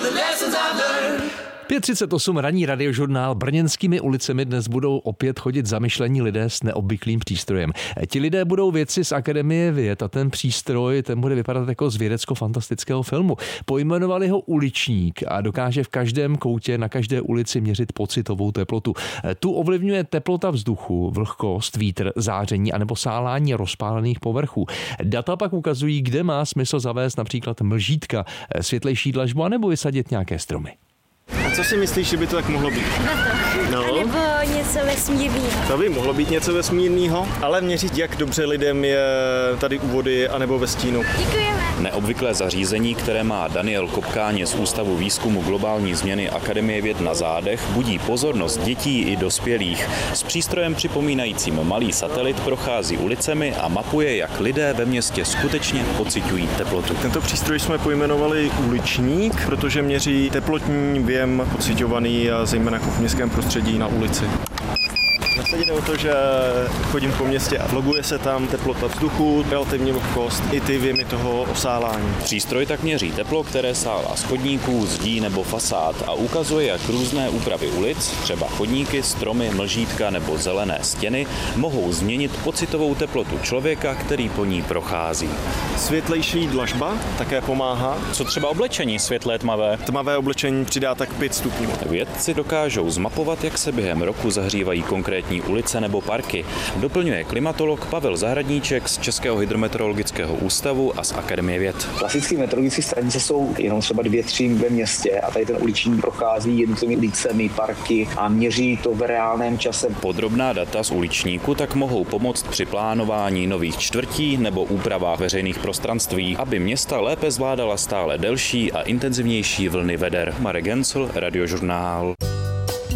5:38 ranní radiožurnál. Brněnskými ulicemi dnes budou opět chodit zamyšlení lidé s neobvyklým přístrojem. Ti lidé budou vědci z Akademie věd a ten přístroj, ten bude vypadat jako z vědecko-fantastického filmu. Pojmenovali ho Uličník a dokáže v každém koutě na každé ulici měřit pocitovou teplotu. Tu ovlivňuje teplota vzduchu, vlhkost, vítr, záření anebo sálání rozpálených povrchů. Data pak ukazují, kde má smysl zavést například mlžítka, světlejší dlažbu anebo vysadit nějaké stromy. A co si myslíš, že by to tak mohlo být? No. A nebo něco vesmírného. To by mohlo být něco vesmírného, ale měřit, jak dobře lidem je tady u vody anebo ve stínu. Děkujeme. Neobvyklé zařízení, které má Daniel Kopkáně z Ústavu výzkumu globální změny Akademie věd na zádech, budí pozornost dětí i dospělých. S přístrojem připomínajícím malý satelit prochází ulicemi a mapuje, jak lidé ve městě skutečně pociťují teplotu. Tento přístroj jsme pojmenovali Uličník, protože měří teplotní věm pociťovaný a zejména v městském prostředí na ulici. Nasadě jde o to, že chodím po městě a loguje se tam teplota vzduchu, relativní vlhkost i ty věmy toho osálání. Přístroj tak měří teplo, které sálá z chodníků, zdí nebo fasád a ukazuje, jak různé úpravy ulic, třeba chodníky, stromy, mlžítka nebo zelené stěny, mohou změnit pocitovou teplotu člověka, který po ní prochází. Světlejší dlažba také pomáhá. Co třeba oblečení světlé tmavé? Tmavé oblečení přidá tak 5 stupňů. Vědci dokážou zmapovat, jak se během roku zahřívají konkrétní ulice nebo parky. Doplňuje klimatolog Pavel Zahradníček z Českého hydrometeorologického ústavu a z Akademie věd. Klasické meteorologické stanice jsou jenom třeba 2-3 ve městě a tady ten uličník prochází jednotlivými ulicemi, parky a měří to v reálném čase. Podrobná data z uličníku tak mohou pomoct při plánování nových čtvrtí nebo úpravách veřejných prostranství, aby města lépe zvládala stále delší a intenzivnější vlny veder. Marek Gencl, Radiožurnál.